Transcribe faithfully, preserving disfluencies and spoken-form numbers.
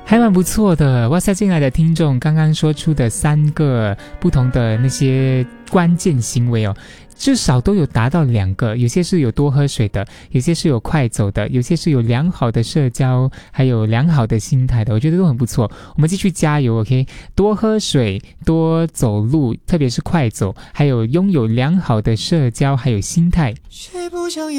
还蛮不错的。哇塞，进来的听众刚刚说出的三个不同的那些关键行为哦，至少都有达到两个，有些是有多喝水的，有些是有快走的，有些是有良好的社交，还有良好的心态的，我觉得都很不错。我们继续加油 OK， 多喝水，多走路，特别是快走，还有拥有良好的社交还有心态。谁不想有